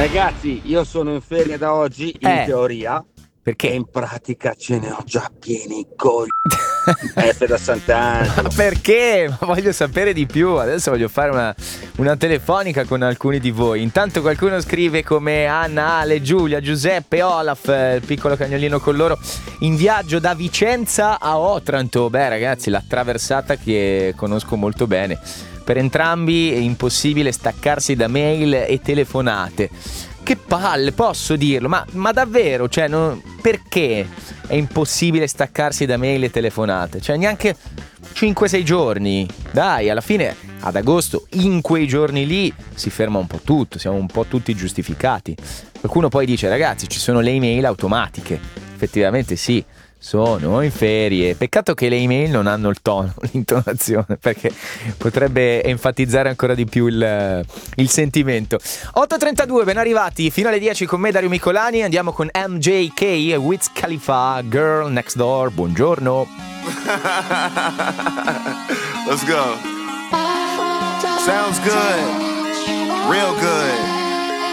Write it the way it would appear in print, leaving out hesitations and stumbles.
Ragazzi, io sono in ferie da oggi, in teoria, e Perché? in pratica ce ne ho già pieni i coglioni. F da Sant'Angelo. Ma perché? Ma voglio sapere di più. Adesso voglio fare una telefonica con alcuni di voi. Intanto qualcuno scrive come Anna, Ale, Giulia, Giuseppe, Olaf, il piccolo cagnolino con loro, in viaggio da Vicenza a Otranto. Beh ragazzi, la traversata che conosco molto bene. Per entrambi è impossibile staccarsi da mail e telefonate. Che palle, posso dirlo, ma davvero, cioè, perché è impossibile staccarsi da mail e telefonate? Cioè, neanche 5-6 giorni. Dai, alla fine, ad agosto, in quei giorni lì, si ferma un po' tutto, siamo un po' tutti giustificati. Qualcuno poi dice, ragazzi, ci sono le email automatiche. Effettivamente sì. Sono in ferie. Peccato che le email non hanno il tono, l'intonazione, perché potrebbe enfatizzare ancora di più il sentimento. 8:32, ben arrivati fino alle 10 con me Dario Micolani. Andiamo con MJK e Wiz Khalifa, Girl Next Door. Buongiorno. Let's go. Sounds good. Real good.